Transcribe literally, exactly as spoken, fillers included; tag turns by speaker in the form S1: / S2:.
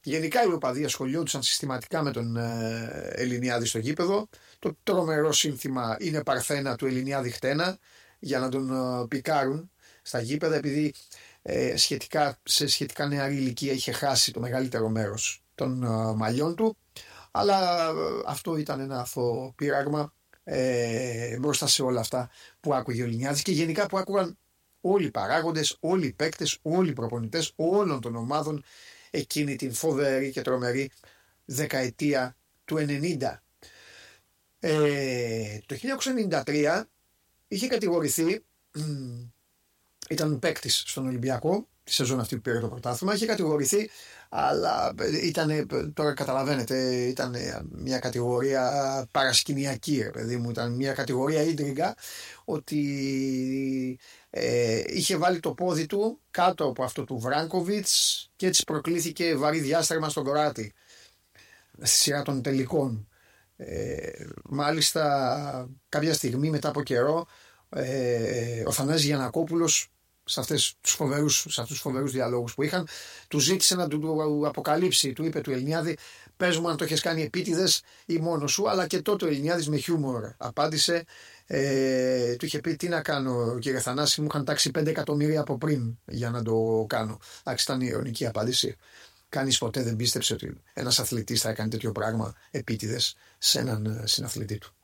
S1: Γενικά οι οπαδοί ασχολιόντουσαν συστηματικά με τον ε, Ελληνιάδη στο γήπεδο. Το τρομερό σύνθημα είναι Παρθένα του Ελληνιάδη χτένα, για να τον ε, πικάρουν στα γήπεδα, επειδή ε, σχετικά, σε σχετικά νεαρή ηλικία είχε χάσει το μεγαλύτερο μέρος των ε, μαλλιών του. Αλλά ε, αυτό ήταν ένα αθώο πείραγμα ε, μπροστά σε όλα αυτά που άκουγε ο Ελληνιάδης και γενικά που άκουγαν όλοι οι παράγοντες, όλοι οι παίκτες, όλοι οι προπονητές όλων των ομάδων εκείνη την φοβερή και τρομερή δεκαετία του ενενήντα. Ε, το χίλια εννιακόσια ενενήντα τρία είχε κατηγορηθεί, ήταν παίκτης στον Ολυμπιακό τη σεζόν αυτή που πήρε το πρωτάθλημα, είχε κατηγορηθεί, αλλά ήταν, τώρα καταλαβαίνετε, ήταν μια κατηγορία παρασκηνιακή, ρε παιδί μου, ήταν μια κατηγορία ίντριγκα, ότι ε, είχε βάλει το πόδι του κάτω από αυτό του Βράνκοβιτς και έτσι προκλήθηκε βαρύ διάστρεμα στον Κοράτη στη σειρά των τελικών. Ε, μάλιστα κάποια στιγμή μετά από καιρό ε, ο Θανάσης Γιαννακόπουλος σε, αυτές τους φοβερούς, σε αυτούς τους φοβερούς διαλόγους που είχαν, του ζήτησε να του, του αποκαλύψει, του είπε του Ελληνιάδη, πες μου αν το έχεις κάνει επίτηδες ή μόνος σου, αλλά και τότε ο Ελληνιάδης με χιούμορ απάντησε, ε, του είχε πει τι να κάνω κύριε Θανάση, μου είχαν τάξει πέντε εκατομμύρια από πριν για να το κάνω. Εντάξει, ήταν η ειρωνική απάντηση. Κανείς ποτέ δεν πίστεψε ότι ένας αθλητής θα έκανε τέτοιο πράγμα επίτηδες σε έναν συναθλητή του.